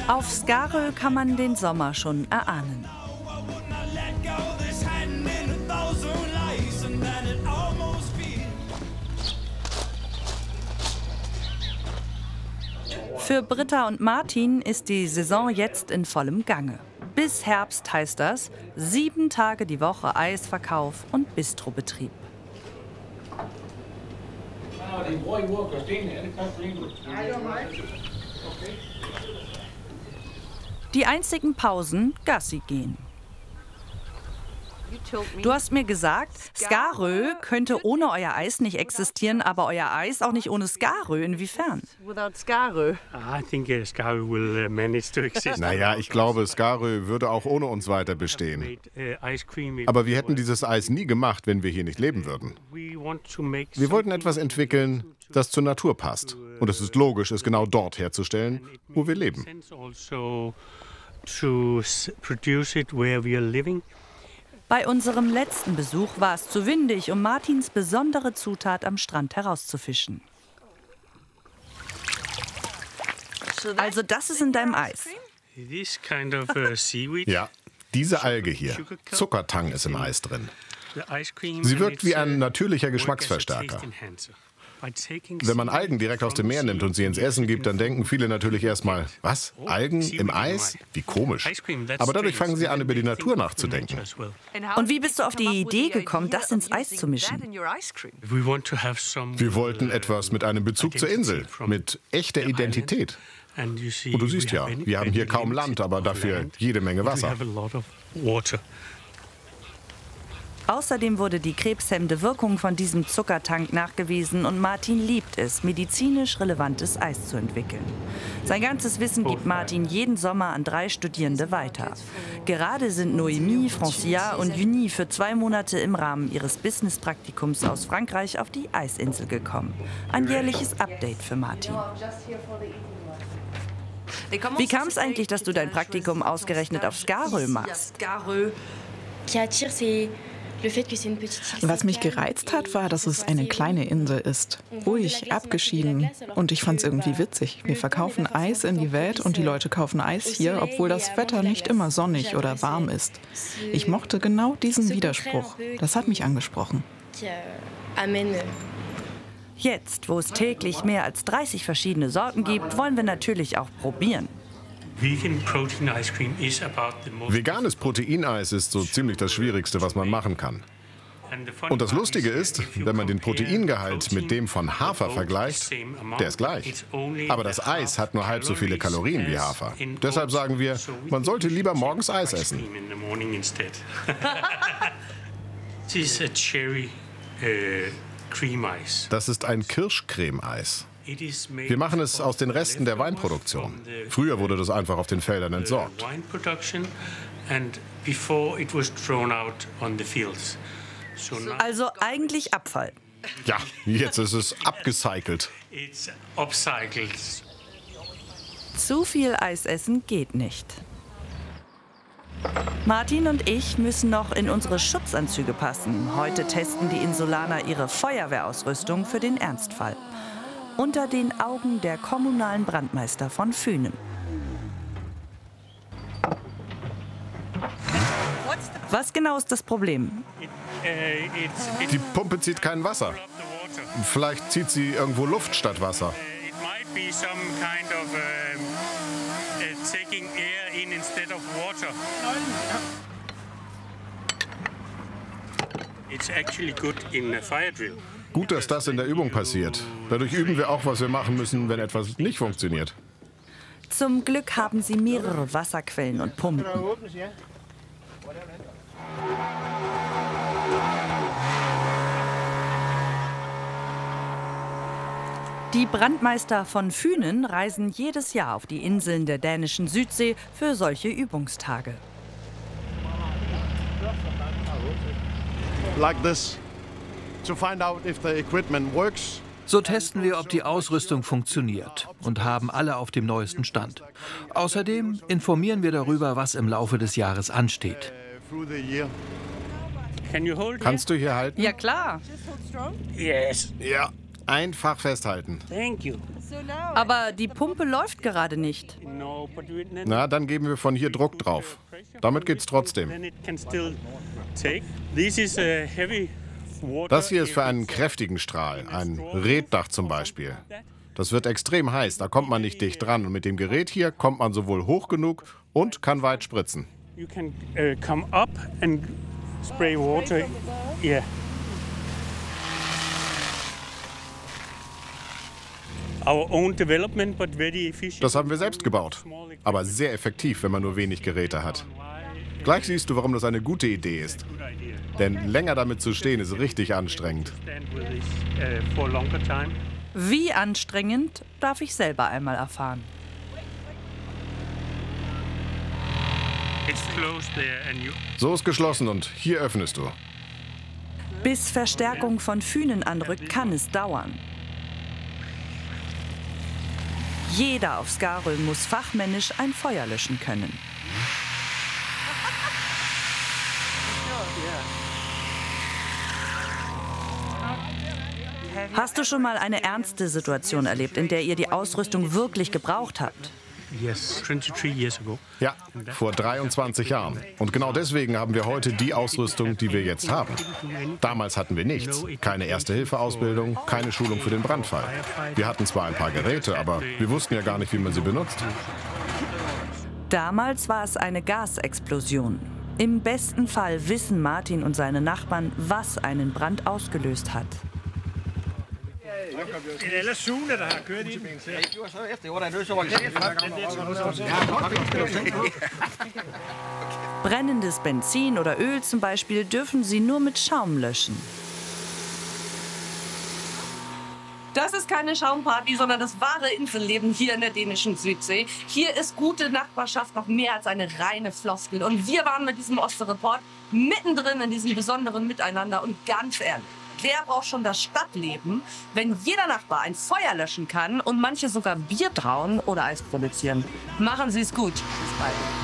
Auf Skarö kann man den Sommer schon erahnen. Für Britta und Martin ist die Saison jetzt in vollem Gange. Bis Herbst heißt das 7 Tage die Woche Eisverkauf und Bistrobetrieb. Die einzigen Pausen Gassi gehen. Du hast mir gesagt, Skarö könnte ohne euer Eis nicht existieren, aber euer Eis auch nicht ohne Skarö. Inwiefern? Naja, ich glaube, Skarö würde auch ohne uns weiter bestehen. Aber wir hätten dieses Eis nie gemacht, wenn wir hier nicht leben würden. Wir wollten etwas entwickeln, das zur Natur passt. Und es ist logisch, es genau dort herzustellen, wo wir leben. Bei unserem letzten Besuch war es zu windig, um Martins besondere Zutat am Strand herauszufischen. Also das ist in deinem Eis? Ja, diese Alge hier. Zuckertang ist im Eis drin. Sie wirkt wie ein natürlicher Geschmacksverstärker. Wenn man Algen direkt aus dem Meer nimmt und sie ins Essen gibt, dann denken viele natürlich erstmal, was? Algen im Eis? Wie komisch. Aber dadurch fangen sie an, über die Natur nachzudenken. Und wie bist du auf die Idee gekommen, das ins Eis zu mischen? Wir wollten etwas mit einem Bezug zur Insel, mit echter Identität. Und du siehst ja, wir haben hier kaum Land, aber dafür jede Menge Wasser. Außerdem wurde die krebshemmende Wirkung von diesem Zuckertank nachgewiesen und Martin liebt es, medizinisch relevantes Eis zu entwickeln. Sein ganzes Wissen gibt Martin jeden Sommer an 3 Studierende weiter. Gerade sind Noémie, Francia und Juni für 2 Monate im Rahmen ihres Business-Praktikums aus Frankreich auf die Eisinsel gekommen. Ein jährliches Update für Martin. Wie kam es eigentlich, dass du dein Praktikum ausgerechnet auf Skarö machst? Was mich gereizt hat, war, dass es eine kleine Insel ist. Ruhig, abgeschieden. Und ich fand es irgendwie witzig. Wir verkaufen Eis in die Welt und die Leute kaufen Eis hier, obwohl das Wetter nicht immer sonnig oder warm ist. Ich mochte genau diesen Widerspruch. Das hat mich angesprochen. Jetzt, wo es täglich mehr als 30 verschiedene Sorten gibt, wollen wir natürlich auch probieren. Veganes Proteineis ist so ziemlich das Schwierigste, was man machen kann. Und das Lustige ist, wenn man den Proteingehalt mit dem von Hafer vergleicht, der ist gleich. Aber das Eis hat nur halb so viele Kalorien wie Hafer. Deshalb sagen wir, man sollte lieber morgens Eis essen. Das ist ein Kirschcreme-Eis. Wir machen es aus den Resten der Weinproduktion. Früher wurde das einfach auf den Feldern entsorgt. Also eigentlich Abfall. Ja, jetzt ist es upgecycelt. Zu viel Eis essen geht nicht. Martin und ich müssen noch in unsere Schutzanzüge passen. Heute testen die Insulaner ihre Feuerwehrausrüstung für den Ernstfall. Unter den Augen der kommunalen Brandmeister von Fünen. Was genau ist das Problem? Die Pumpe zieht kein Wasser. Vielleicht zieht sie irgendwo Luft statt Wasser. Gut, dass das in der Übung passiert. Dadurch üben wir auch, was wir machen müssen, wenn etwas nicht funktioniert. Zum Glück haben sie mehrere Wasserquellen und Pumpen. Die Brandmeister von Fünen reisen jedes Jahr auf die Inseln der dänischen Südsee für solche Übungstage. Like this, to find out if the equipment works. So testen wir, ob die Ausrüstung funktioniert und haben alle auf dem neuesten Stand. Außerdem informieren wir darüber, was im Laufe des Jahres ansteht. Kannst du hier halten? Ja, klar. Ja, einfach festhalten. Thank you. Aber die Pumpe läuft gerade nicht. Na, dann geben wir von hier Druck drauf. Damit geht's trotzdem. Das hier ist für einen kräftigen Strahl, ein Reddach zum Beispiel. Das wird extrem heiß, da kommt man nicht dicht dran. Und mit dem Gerät hier kommt man sowohl hoch genug und kann weit spritzen. Das haben wir selbst gebaut, aber sehr effektiv, wenn man nur wenig Geräte hat. Gleich siehst du, warum das eine gute Idee ist. Denn länger damit zu stehen, ist richtig anstrengend. Wie anstrengend, darf ich selber einmal erfahren. So ist geschlossen und hier öffnest du. Bis Verstärkung von Fühnen anrückt, kann es dauern. Jeder auf Skarö muss fachmännisch ein Feuer löschen können. Hast du schon mal eine ernste Situation erlebt, in der ihr die Ausrüstung wirklich gebraucht habt? Ja, vor 23 Jahren. Und genau deswegen haben wir heute die Ausrüstung, die wir jetzt haben. Damals hatten wir nichts. Keine Erste-Hilfe-Ausbildung, keine Schulung für den Brandfall. Wir hatten zwar ein paar Geräte, aber wir wussten ja gar nicht, wie man sie benutzt. Damals war es eine Gasexplosion. Im besten Fall wissen Martin und seine Nachbarn, was einen Brand ausgelöst hat. Brennendes Benzin oder Öl zum Beispiel dürfen sie nur mit Schaum löschen. Das ist keine Schaumparty, sondern das wahre Inselleben hier in der dänischen Südsee. Hier ist gute Nachbarschaft noch mehr als eine reine Floskel. Und wir waren mit diesem Osterreport mittendrin in diesem besonderen Miteinander. Und ganz ehrlich, wer braucht schon das Stadtleben, wenn jeder Nachbar ein Feuer löschen kann und manche sogar Bier brauen oder Eis produzieren? Machen Sie es gut. Bis bald.